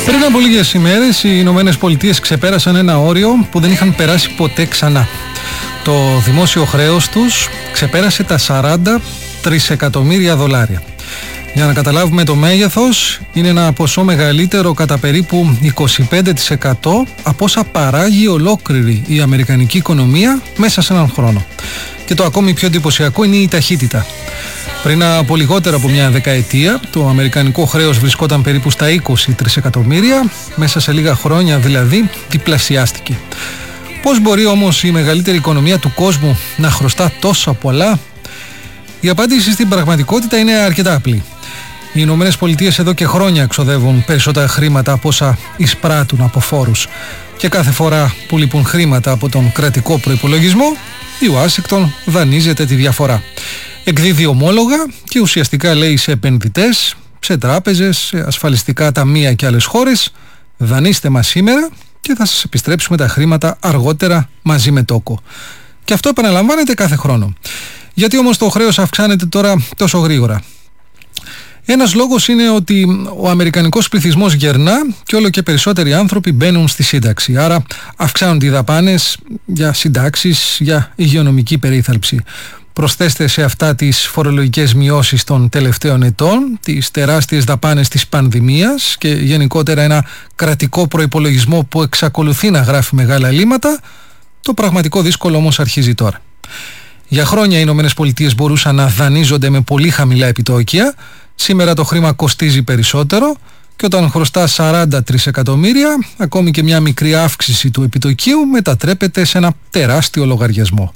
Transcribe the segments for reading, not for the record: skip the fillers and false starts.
Πριν από λίγες ημέρες οι Ηνωμένες Πολιτείες ξεπέρασαν ένα όριο που δεν είχαν περάσει ποτέ ξανά. Το δημόσιο χρέος τους ξεπέρασε τα 40 τρισεκατομμύρια δολάρια. Για να καταλάβουμε το μέγεθος, είναι ένα ποσό μεγαλύτερο κατά περίπου 25% από όσα παράγει ολόκληρη η αμερικανική οικονομία μέσα σε έναν χρόνο. Και το ακόμη πιο εντυπωσιακό είναι η ταχύτητα. Πριν από λιγότερο από μια δεκαετία, το αμερικανικό χρέος βρισκόταν περίπου στα 20 τρισεκατομμύρια, μέσα σε λίγα χρόνια δηλαδή διπλασιάστηκε. Πώς μπορεί όμως η μεγαλύτερη οικονομία του κόσμου να χρωστά τόσο πολλά? Η απάντηση στην πραγματικότητα είναι αρκετά απλή. Οι Ηνωμένες Πολιτείες εδώ και χρόνια εξοδεύουν περισσότερα χρήματα από όσα εισπράττουν από φόρους. Και κάθε φορά που λείπουν χρήματα από τον κρατικό προϋπολογισμό, η Ουάσιγκτον δανείζεται τη διαφορά. Εκδίδει ομόλογα και ουσιαστικά λέει σε επενδυτές, σε τράπεζες, σε ασφαλιστικά ταμεία και άλλες χώρες, δανείστε μας σήμερα και θα σας επιστρέψουμε τα χρήματα αργότερα μαζί με τόκο. Και αυτό επαναλαμβάνεται κάθε χρόνο. Γιατί όμως το χρέος αυξάνεται τώρα τόσο γρήγορα? Ένας λόγος είναι ότι ο αμερικανικός πληθυσμός γερνά και όλο και περισσότεροι άνθρωποι μπαίνουν στη σύνταξη. Άρα αυξάνονται οι δαπάνες για συντάξεις, για υγειονομική περίθαλψη. Προσθέστε σε αυτά τις φορολογικές μειώσεις των τελευταίων ετών, τις τεράστιες δαπάνες της πανδημίας και γενικότερα ένα κρατικό προϋπολογισμό που εξακολουθεί να γράφει μεγάλα ελλείμματα. Το πραγματικό δύσκολο όμως αρχίζει τώρα. Για χρόνια οι Ηνωμένες Πολιτείες μπορούσαν να δανείζονται με πολύ χαμηλά επιτόκια. Σήμερα το χρήμα κοστίζει περισσότερο και όταν χρωστά 40 τρισεκατομμύρια, ακόμη και μια μικρή αύξηση του επιτοκίου μετατρέπεται σε ένα τεράστιο λογαριασμό.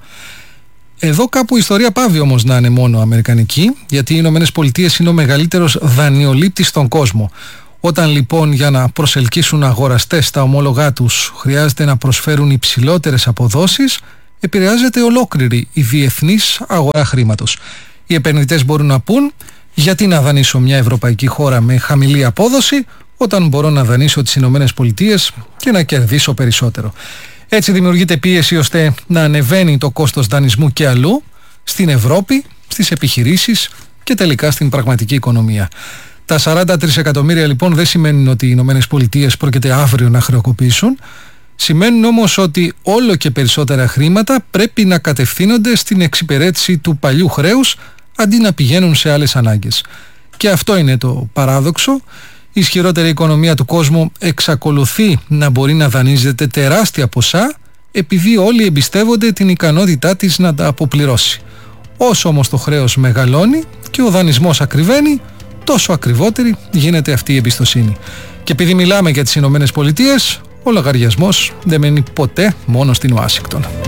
Εδώ κάπου η ιστορία πάβει όμως να είναι μόνο αμερικανική, γιατί οι Ηνωμένες Πολιτείες είναι ο μεγαλύτερος δανειολήπτης στον κόσμο. Όταν λοιπόν για να προσελκύσουν αγοραστές στα ομόλογά τους χρειάζεται να προσφέρουν υψηλότερες αποδόσεις, επηρεάζεται ολόκληρη η διεθνής αγορά χρήματος. Οι επενδυτές μπορούν να πούν, γιατί να δανείσω μια ευρωπαϊκή χώρα με χαμηλή απόδοση όταν μπορώ να δανείσω τις Ηνωμένες Πολιτείες και να κερδίσω περισσότερο? Έτσι δημιουργείται πίεση ώστε να ανεβαίνει το κόστος δανεισμού και αλλού, στην Ευρώπη, στις επιχειρήσεις και τελικά στην πραγματική οικονομία. Τα 40 τρισεκατομμύρια λοιπόν δεν σημαίνουν ότι οι Ηνωμένες Πολιτείες πρόκειται αύριο να χρεοκοπήσουν. Σημαίνουν όμως ότι όλο και περισσότερα χρήματα πρέπει να κατευθύνονται στην εξυπηρέτηση του παλιού χρέους αντί να πηγαίνουν σε άλλες ανάγκες. Και αυτό είναι το παράδοξο. Η ισχυρότερη οικονομία του κόσμου εξακολουθεί να μπορεί να δανείζεται τεράστια ποσά επειδή όλοι εμπιστεύονται την ικανότητά της να τα αποπληρώσει. Όσο όμως το χρέος μεγαλώνει και ο δανεισμός ακριβένει, τόσο ακριβότερη γίνεται αυτή η εμπιστοσύνη. Και επειδή μιλάμε για τις Ηνωμένες Πολιτείες, ο λογαριασμός δεν μένει ποτέ μόνο στην Ουάσιγκτον.